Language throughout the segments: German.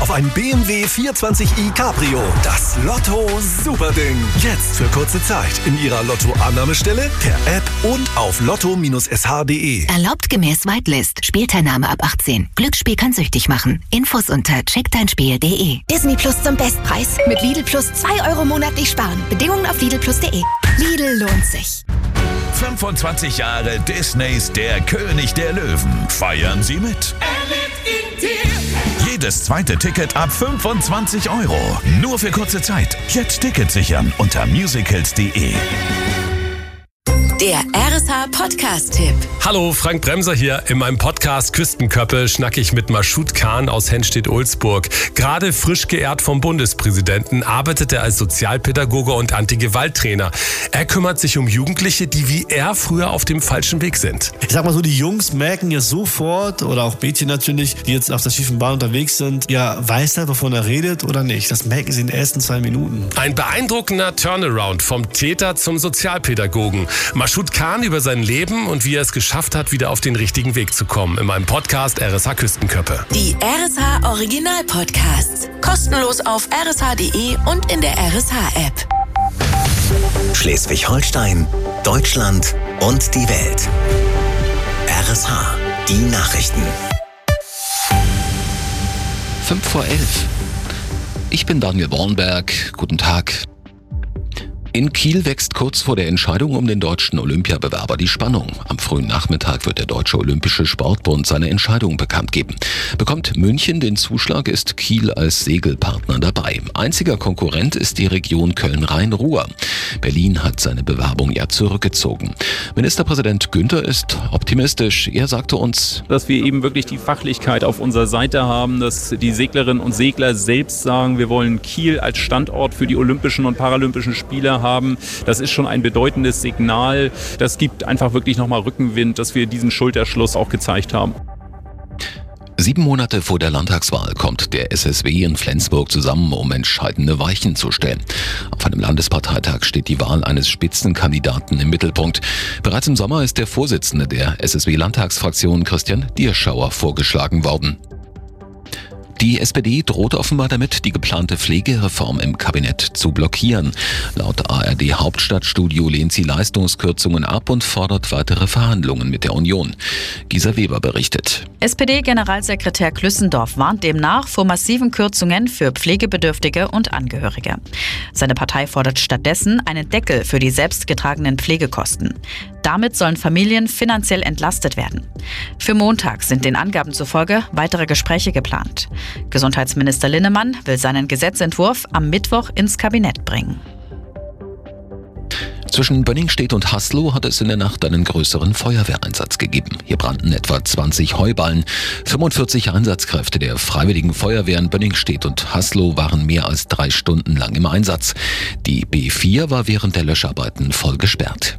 auf ein BMW 420i Cabrio. Das Lotto Superding. Jetzt für kurze Zeit in Ihrer Lotto-Annahmestelle, per App und auf lotto-sh.de. Erlaubt gemäß Whitelist. Spielteilnahme ab 18. Glücksspiel kann süchtig machen. Infos unter checkdeinspiel.de. Disney Plus zum Bestpreis. Mit Lidl Plus 2 € monatlich sparen. Bedingungen auf lidlplus.de. Lidl lohnt sich. 25 Jahre Disneys Der König der Löwen. Feiern Sie mit. Jedes zweite Ticket ab 25 €. Nur für kurze Zeit. Jetzt Tickets sichern unter musicals.de. Der RSH-Podcast-Tipp. Hallo, Frank Bremser hier. In meinem Podcast Küstenköppe schnacke ich mit Maschud Khan aus Henstedt-Ulzburg. Gerade frisch geehrt vom Bundespräsidenten arbeitet er als Sozialpädagoge und Anti-Gewalt-Trainer. Er kümmert sich um Jugendliche, die wie er früher auf dem falschen Weg sind. Ich sag mal so, die Jungs merken ja sofort, oder auch Mädchen natürlich, die jetzt auf der schiefen Bahn unterwegs sind, ja, weiß er, wovon er redet oder nicht. Das merken sie in den ersten 2 Minuten. Ein beeindruckender Turnaround vom Täter zum Sozialpädagogen. Maschud Khan über sein Leben und wie er es geschafft hat, wieder auf den richtigen Weg zu kommen. In meinem Podcast RSH Küstenköppe. Die RSH Original Podcasts. Kostenlos auf rsh.de und in der RSH-App. Schleswig-Holstein, Deutschland und die Welt. RSH, die Nachrichten. 11:05. Ich bin Daniel Bornberg. Guten Tag. In Kiel wächst kurz vor der Entscheidung um den deutschen Olympiabewerber die Spannung. Am frühen Nachmittag wird der Deutsche Olympische Sportbund seine Entscheidung bekannt geben. Bekommt München den Zuschlag, ist Kiel als Segelpartner dabei. Einziger Konkurrent ist die Region Köln-Rhein-Ruhr. Berlin hat seine Bewerbung ja zurückgezogen. Ministerpräsident Günther ist optimistisch. Er sagte uns, dass wir eben wirklich die Fachlichkeit auf unserer Seite haben, dass die Seglerinnen und Segler selbst sagen, wir wollen Kiel als Standort für die Olympischen und Paralympischen Spiele haben. Das ist schon ein bedeutendes Signal. Das gibt einfach wirklich nochmal Rückenwind, dass wir diesen Schulterschluss auch gezeigt haben. 7 Monate vor der Landtagswahl kommt der SSW in Flensburg zusammen, um entscheidende Weichen zu stellen. Auf einem Landesparteitag steht die Wahl eines Spitzenkandidaten im Mittelpunkt. Bereits im Sommer ist der Vorsitzende der SSW-Landtagsfraktion Christian Dierschauer vorgeschlagen worden. Die SPD droht offenbar damit, die geplante Pflegereform im Kabinett zu blockieren. Laut ARD-Hauptstadtstudio lehnt sie Leistungskürzungen ab und fordert weitere Verhandlungen mit der Union. Gisa Weber berichtet. SPD-Generalsekretär Klüssendorf warnt demnach vor massiven Kürzungen für Pflegebedürftige und Angehörige. Seine Partei fordert stattdessen einen Deckel für die selbstgetragenen Pflegekosten. Damit sollen Familien finanziell entlastet werden. Für Montag sind den Angaben zufolge weitere Gespräche geplant. Gesundheitsminister Linnemann will seinen Gesetzentwurf am Mittwoch ins Kabinett bringen. Zwischen Bönningstedt und Haslo hat es in der Nacht einen größeren Feuerwehreinsatz gegeben. Hier brannten etwa 20 Heuballen. 45 Einsatzkräfte der Freiwilligen Feuerwehr in Bönningstedt und Haslo waren mehr als 3 Stunden lang im Einsatz. Die B4 war während der Löscharbeiten voll gesperrt.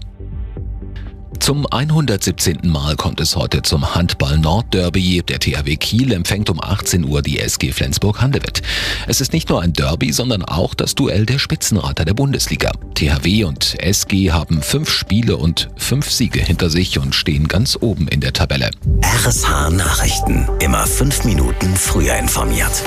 Zum 117. Mal kommt es heute zum Handball-Nord-Derby. Der THW Kiel empfängt um 18 Uhr die SG Flensburg-Handewitt. Es ist nicht nur ein Derby, sondern auch das Duell der Spitzenreiter der Bundesliga. THW und SG haben 5 Spiele und 5 Siege hinter sich und stehen ganz oben in der Tabelle. RSH Nachrichten. Immer 5 Minuten früher informiert.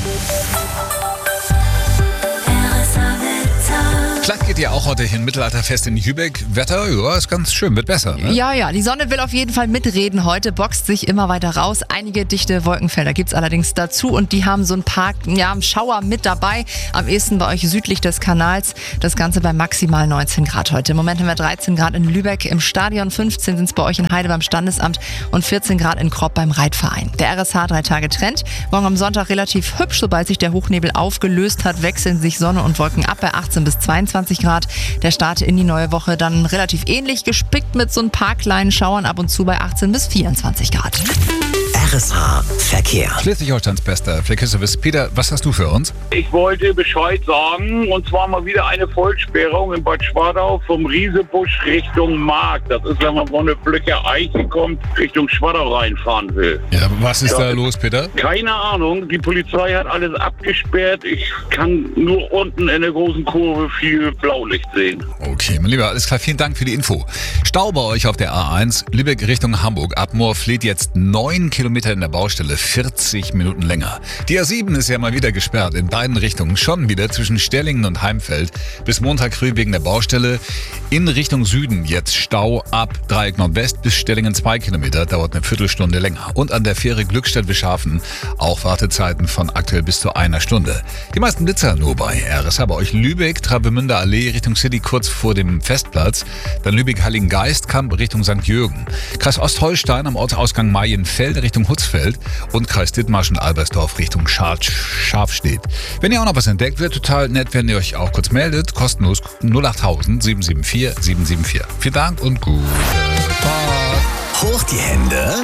Platt geht ja auch heute hin, Mittelalterfest in Jübeck. Wetter, ja, ist ganz schön, wird besser, ne? Ja, die Sonne will auf jeden Fall mitreden heute, boxt sich immer weiter raus. Einige dichte Wolkenfelder gibt's allerdings dazu und die haben so ein paar Schauer mit dabei. Am ehesten bei euch südlich des Kanals. Das Ganze bei maximal 19 Grad heute. Im Moment haben wir 13 Grad in Lübeck im Stadion, 15 sind es bei euch in Heide beim Standesamt und 14 Grad in Kropp beim Reitverein. Der RSH 3 Tage Trend. Morgen am Sonntag relativ hübsch, sobald sich der Hochnebel aufgelöst hat, wechseln sich Sonne und Wolken ab bei 18 bis 22 Grad. Der Start in die neue Woche dann relativ ähnlich, gespickt mit so ein paar kleinen Schauern ab und zu bei 18 bis 24 Grad. RSH Verkehr. Schleswig-Holsteins bester Verkehrsservice. Peter, was hast du für uns? Ich wollte Bescheid sagen, und zwar mal wieder eine Vollsperrung in Bad Schwartau vom Riesebusch Richtung Markt. Das ist, wenn man von der Blöcke Eiche kommt, Richtung Schwartau reinfahren will. Ja, was ist da los, Peter? Keine Ahnung, die Polizei hat alles abgesperrt. Ich kann nur unten in der großen Kurve viel Blaulicht sehen. Okay, mein Lieber, alles klar, vielen Dank für die Info. Stau bei euch auf der A1, Lübeck Richtung Hamburg. Ab Moorfleet jetzt 9 Kilometer Kilometer in der Baustelle 40 Minuten länger. Die A7 ist ja mal wieder gesperrt, in beiden Richtungen. Schon wieder zwischen Stellingen und Heimfeld. Bis Montag früh wegen der Baustelle. In Richtung Süden jetzt Stau ab Dreieck Nordwest bis Stellingen 2 Kilometer. Dauert eine Viertelstunde länger. Und an der Fähre Glückstadt-Wischafen auch Wartezeiten von aktuell bis zu einer Stunde. Die meisten Blitzer nur bei RSH. Bei euch Lübeck, Travemünder Allee Richtung City kurz vor dem Festplatz. Dann Lübeck-Heiligengeist-Kamp Richtung St. Jürgen. Kreis Ostholstein am Ortsausgang Marienfelde Richtung Hutzfeld. Und Kreis Dithmarschen-Albersdorf Richtung Scharfstedt. Wenn ihr auch noch was entdeckt, wäre total nett, wenn ihr euch auch kurz meldet. Kostenlos 08000 774 774. Vielen Dank und gute Fahrt. Hoch die Hände.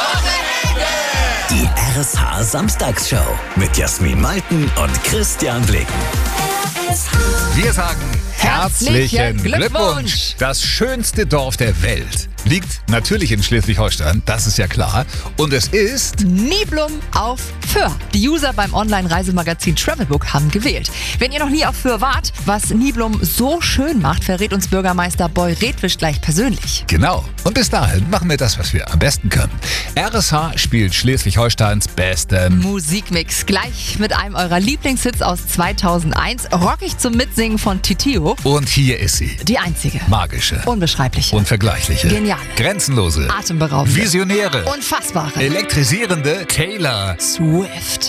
Die RSH Samstagsshow mit Jasmin Malten und Christian Blicken. Wir sagen Herzlichen Glückwunsch! Das schönste Dorf der Welt liegt natürlich in Schleswig-Holstein, das ist ja klar. Und es ist Niblum auf Föhr. Die User beim Online-Reisemagazin Travelbook haben gewählt. Wenn ihr noch nie auf Föhr wart, was Niblum so schön macht, verrät uns Bürgermeister Boy Redwisch gleich persönlich. Genau. Und bis dahin machen wir das, was wir am besten können. RSH spielt Schleswig-Holsteins besten Musikmix. Gleich mit einem eurer Lieblingshits aus 2001. Rockig zum Mitsingen von Titio. Und hier ist sie. Die einzige. Magische. Unbeschreibliche. Unvergleichliche. Geniale. Grenzenlose. Atemberaubende. Visionäre. Unfassbare. Elektrisierende Taylor Swift.